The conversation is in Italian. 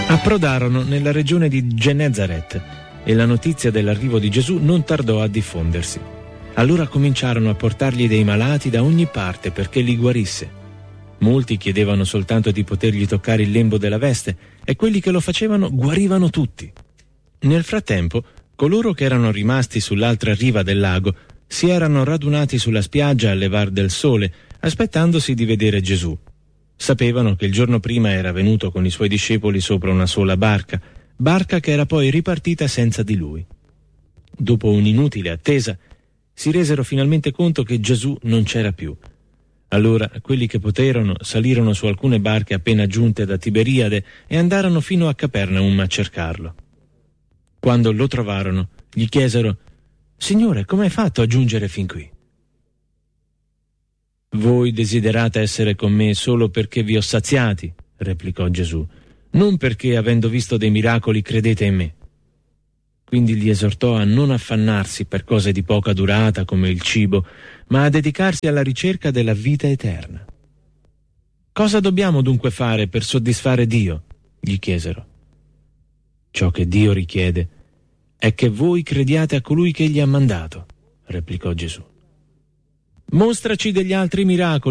Approdarono nella regione di Genezaret e la notizia dell'arrivo di Gesù non tardò a diffondersi. Allora cominciarono a portargli dei malati da ogni parte perché li guarisse. Molti chiedevano soltanto di potergli toccare il lembo della veste e quelli che lo facevano guarivano tutti. Nel frattempo, coloro che erano rimasti sull'altra riva del lago si erano radunati sulla spiaggia al levar del sole, aspettandosi di vedere Gesù. Sapevano che il giorno prima era venuto con i suoi discepoli sopra una sola barca che era poi ripartita senza di lui. Dopo un'inutile attesa, si resero finalmente conto che Gesù non c'era più. Allora quelli che poterono salirono su alcune barche appena giunte da Tiberiade e andarono fino a Capernaum a cercarlo. Quando lo trovarono, gli chiesero: «Signore, come hai fatto a giungere fin qui?» «Voi desiderate essere con me solo perché vi ho saziati», replicò Gesù, «non perché, avendo visto dei miracoli, credete in me». Quindi li esortò a non affannarsi per cose di poca durata come il cibo, ma a dedicarsi alla ricerca della vita eterna. «Cosa dobbiamo dunque fare per soddisfare Dio?» gli chiesero. «Ciò che Dio richiede è che voi crediate a colui che egli ha mandato», replicò Gesù. «Mostraci degli altri miracoli